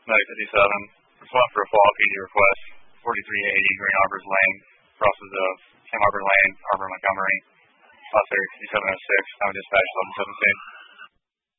Cincinnati 57. Respond for a fall PD request. 4380 Green Arbors Lane. Crosses of Sam Arbor Lane, Arbor Montgomery. Officer 5706. Now dispatch 1117.